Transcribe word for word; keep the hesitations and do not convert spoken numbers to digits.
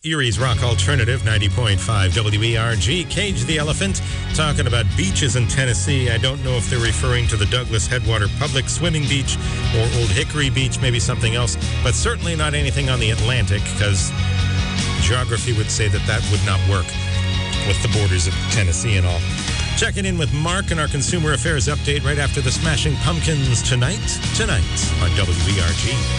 Erie's Rock Alternative, ninety point five W E R G. Cage the Elephant, talking about beaches in Tennessee. I don't know if they're referring to the Douglas Headwater Public Swimming Beach or Old Hickory Beach, maybe something else, but certainly not anything on the Atlantic, because geography would say that that would not work with the borders of Tennessee and all. Checking in with Mark and our Consumer Affairs update right after the Smashing Pumpkins tonight, tonight on W E R G.